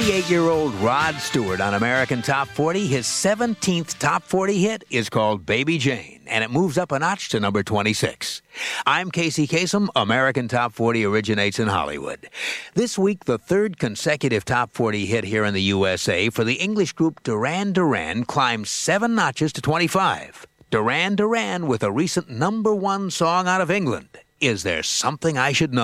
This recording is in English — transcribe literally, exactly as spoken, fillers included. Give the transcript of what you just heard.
thirty-eight-year-old Rod Stewart on American Top forty. His seventeenth Top forty hit is called Baby Jane, and it moves up a notch to number twenty-six. I'm Casey Kasem. American Top forty originates in Hollywood. This week, the third consecutive Top forty hit here in the U S A for the English group Duran Duran climbs seven notches to twenty-five. Duran Duran with a recent number one song out of England, Is There Something I Should Know?